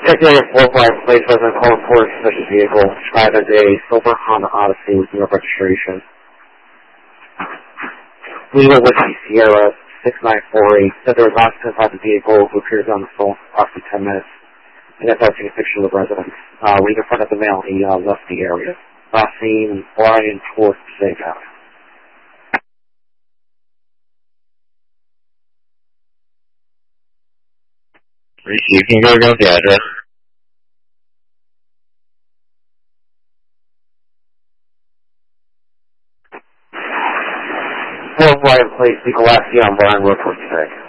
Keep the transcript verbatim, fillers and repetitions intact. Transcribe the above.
Area four five place resident calling for a suspicious vehicle described as a silver Honda Odyssey with no registration. Lima Whiskey Sierra six nine four eight said there was occupants inside the vehicle who appears on the phone for approximately ten minutes and that's taking a picture of the residents. Uh, we confronted the male, he uh, left the area. Last seen flying towards Passaic County. Receive, can you go down the address? four five place, Nicolasi on Bryan Road, Passaic.